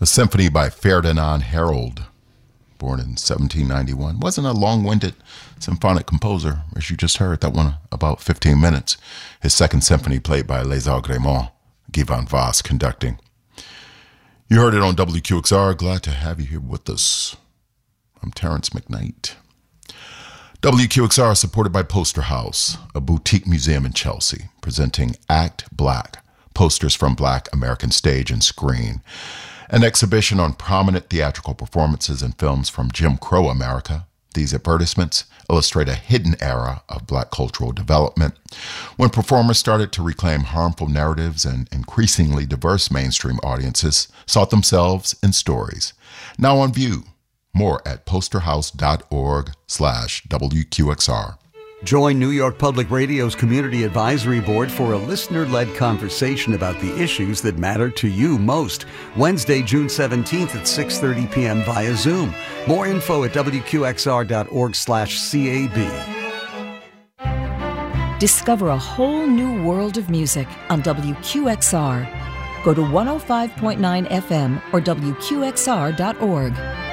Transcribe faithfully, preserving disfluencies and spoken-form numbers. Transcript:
A symphony by Ferdinand Harold, born in seventeen ninety-one. Wasn't a long-winded symphonic composer, as you just heard. That one about fifteen minutes. His second symphony played by Les Agréments, Guy Van Voss conducting. You heard it on W Q X R. Glad to have you here with us. I'm Terrence McKnight. W Q X R is supported by Poster House, a boutique museum in Chelsea, presenting Act Black, posters from Black American stage and screen. An exhibition on prominent theatrical performances and films from Jim Crow America. These advertisements illustrate a hidden era of Black cultural development, when performers started to reclaim harmful narratives and increasingly diverse mainstream audiences sought themselves in stories. Now on view. More at posterhouse.org slash WQXR. Join New York Public Radio's Community Advisory Board for a listener-led conversation about the issues that matter to you most. Wednesday, June seventeenth at six thirty p.m. via Zoom. More info at WQXR.org slash CAB. Discover a whole new world of music on W Q X R. Go to one oh five point nine F M or W Q X R dot org.